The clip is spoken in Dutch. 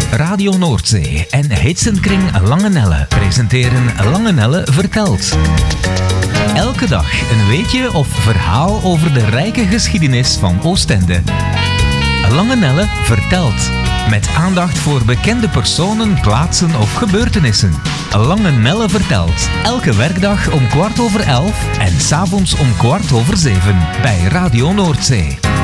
Radio Noordzee en Hitsenkring Lange Nelle presenteren Lange Nelle vertelt. Elke dag een weetje of verhaal over de rijke geschiedenis van Oostende. Lange Nelle vertelt. Met aandacht voor bekende personen, plaatsen of gebeurtenissen. Lange Nelle vertelt. Elke werkdag om 11:15 en 's avonds om 7:15 bij Radio Noordzee.